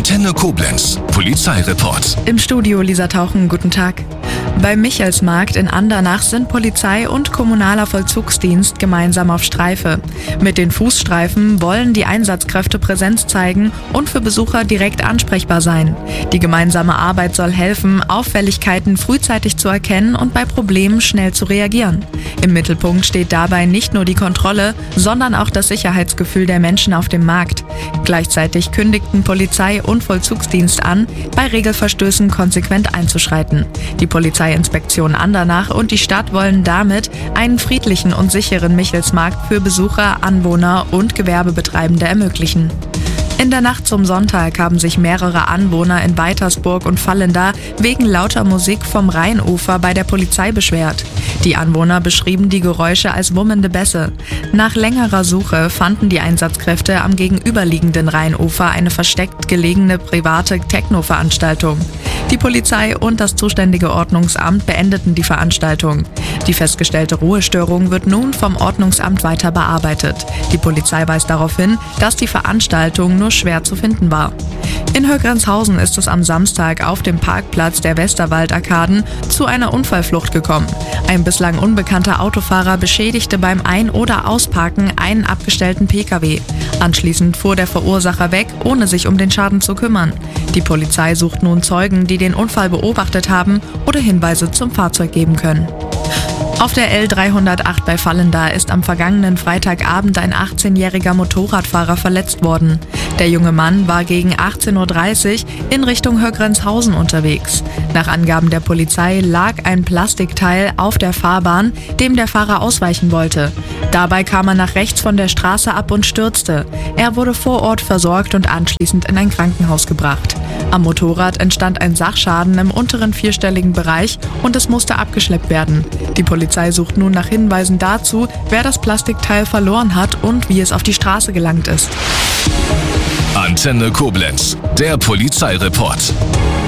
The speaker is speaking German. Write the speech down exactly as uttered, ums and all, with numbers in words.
Antenne Koblenz, Polizeireport. Im Studio Lisa Tauchen, guten Tag. Beim Michelsmarkt in Andernach sind Polizei und kommunaler Vollzugsdienst gemeinsam auf Streife. Mit den Fußstreifen wollen die Einsatzkräfte Präsenz zeigen und für Besucher direkt ansprechbar sein. Die gemeinsame Arbeit soll helfen, Auffälligkeiten frühzeitig zu erkennen und bei Problemen schnell zu reagieren. Im Mittelpunkt steht dabei nicht nur die Kontrolle, sondern auch das Sicherheitsgefühl der Menschen auf dem Markt. Gleichzeitig kündigten Polizei und Vollzugsdienst an, bei Regelverstößen konsequent einzuschreiten. Die Polizeiinspektion Andernach und die Stadt wollen damit einen friedlichen und sicheren Michelsmarkt für Besucher, Anwohner und Gewerbebetreibende ermöglichen. In der Nacht zum Sonntag haben sich mehrere Anwohner in Weitersburg und Vallenda wegen lauter Musik vom Rheinufer bei der Polizei beschwert. Die Anwohner beschrieben die Geräusche als wummende Bässe. Nach längerer Suche fanden die Einsatzkräfte am gegenüberliegenden Rheinufer eine versteckt gelegene private Techno-Veranstaltung. Die Polizei und das zuständige Ordnungsamt beendeten die Veranstaltung. Die festgestellte Ruhestörung wird nun vom Ordnungsamt weiter bearbeitet. Die Polizei weist darauf hin, dass die Veranstaltung nur schwer zu finden war. In Högrenshausen ist es am Samstag auf dem Parkplatz der Westerwald-Arkaden zu einer Unfallflucht gekommen. Ein bislang unbekannter Autofahrer beschädigte beim Ein- oder Ausparken einen abgestellten Pkw. Anschließend fuhr der Verursacher weg, ohne sich um den Schaden zu kümmern. Die Polizei sucht nun Zeugen, die den Unfall beobachtet haben oder Hinweise zum Fahrzeug geben können. Auf der L dreihundertacht bei Vallenda ist am vergangenen Freitagabend ein achtzehnjähriger Motorradfahrer verletzt worden. Der junge Mann war gegen achtzehn Uhr dreißig in Richtung Högrenshausen unterwegs. Nach Angaben der Polizei lag ein Plastikteil auf der Fahrbahn, dem der Fahrer ausweichen wollte. Dabei kam er nach rechts von der Straße ab und stürzte. Er wurde vor Ort versorgt und anschließend in ein Krankenhaus gebracht. Am Motorrad entstand ein Sachschaden im unteren vierstelligen Bereich und es musste abgeschleppt werden. Die Polizei sucht nun nach Hinweisen dazu, wer das Plastikteil verloren hat und wie es auf die Straße gelangt ist. Antenne Koblenz, der Polizeireport.